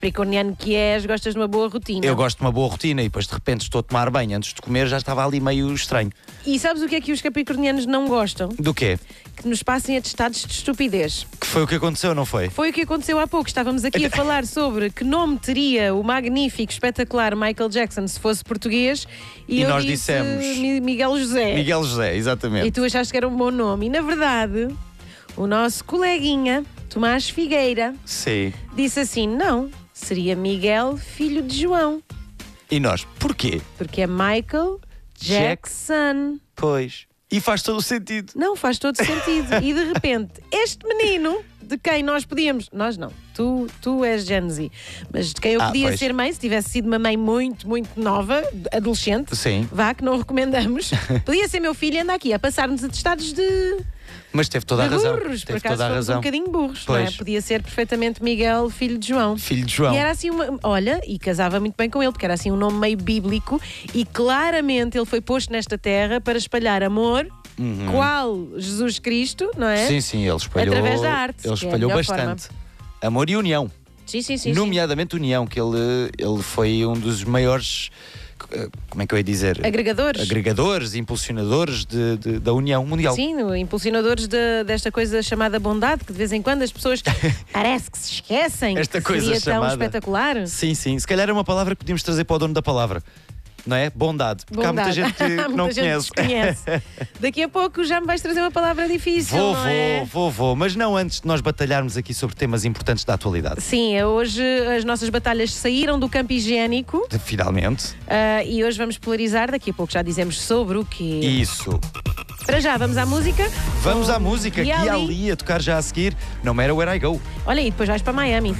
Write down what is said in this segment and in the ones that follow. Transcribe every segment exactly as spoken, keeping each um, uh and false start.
capricorniano que és, gostas de uma boa rotina. Eu gosto de uma boa rotina e depois de repente estou a tomar banho antes de comer, já estava ali meio estranho. E sabes o que é que os capricornianos não gostam? Do quê? Que nos passem atestados de estupidez. Que foi o que aconteceu, não foi? Foi o que aconteceu há pouco. Estávamos aqui a falar sobre que nome teria o magnífico, espetacular Michael Jackson se fosse português. E, E eu nós disse dissemos Mi- Miguel José. Miguel José, exatamente. E tu achaste que era um bom nome. E na verdade, o nosso coleguinha, Tomás Figueira, Sim. disse assim: não, seria Miguel, filho de João. E nós, porquê? Porque é Michael Jackson. Pois. E faz todo o sentido. Não, faz todo sentido. E de repente, este menino, de quem nós podíamos. Nós não, tu, tu és Gen Z. Mas de quem eu Ah, podia pois. ser mãe, se tivesse sido uma mãe muito, muito nova, adolescente, Sim. vá, que não recomendamos, podia ser meu filho e anda aqui a passar-nos atestados de. Mas teve toda a de razão. burros, por Teve acaso toda a fomos um razão. bocadinho burros, não é? Pois. Podia ser perfeitamente Miguel, filho de João. Filho de João. E era assim uma. Olha, e casava muito bem com ele, porque era assim um nome meio bíblico e claramente ele foi posto nesta terra para espalhar amor, qual Jesus Cristo, não é? Sim, sim, ele espalhou. Através da arte, Ele que é a espalhou melhor bastante. Amor e união. Sim, sim, sim. sim. Nomeadamente união, que ele, ele foi um dos maiores. Como é que eu ia dizer? Agregadores. Agregadores, impulsionadores de, de- da União Mundial. Sim, no- impulsionadores de- desta coisa chamada bondade, que de vez em quando as pessoas parece que se esquecem. Esta que coisa seria chamada- tão espetacular. Sim, sim. Se calhar é uma palavra que podíamos trazer para o dono da palavra. Não é? Bondade. Porque há muita Bondade. gente que, que não Muita gente conhece. desconhece. Daqui a pouco já me vais trazer uma palavra difícil, Vou, não vou, é? vou, vou. Mas não antes de nós batalharmos aqui sobre temas importantes da atualidade. Sim, é hoje as nossas batalhas saíram do campo higiênico De- Finalmente. ah, e hoje vamos polarizar. Daqui a pouco já dizemos sobre o quê. Isso. Para já, vamos à música. Vamos Com à música. Gui Gui Ali. Ali a tocar já a seguir. No matter where I go. Olha, e depois vais para Miami.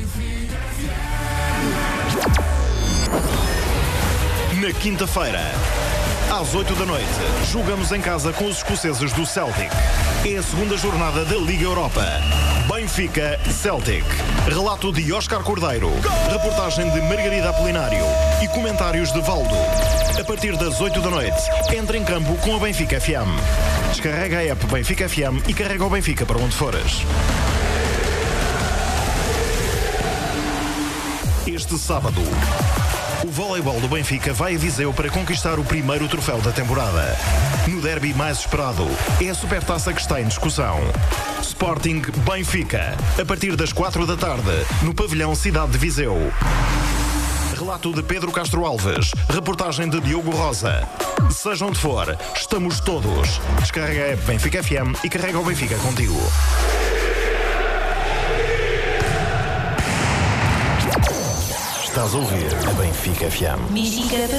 Na quinta-feira, às oito da noite, jogamos em casa com os escoceses do Celtic. É a segunda jornada da Liga Europa. Benfica Celtic. Relato de Óscar Cordeiro. Reportagem de Margarida Apolinário. E comentários de Valdo. A partir das oito da noite, entra em campo com a Benfica F M. Descarrega a app Benfica F M e carrega o Benfica para onde fores. Este sábado, o voleibol do Benfica vai a Viseu para conquistar o primeiro troféu da temporada. No derby mais esperado, é a Supertaça que está em discussão. Sporting Benfica, a partir das quatro da tarde, no pavilhão Cidade de Viseu. Relato de Pedro Castro Alves, reportagem de Diogo Rosa. Seja onde for, estamos todos. Descarrega a app Benfica F M e carrega o Benfica contigo. Estás a ouvir a Benfica F M. Mística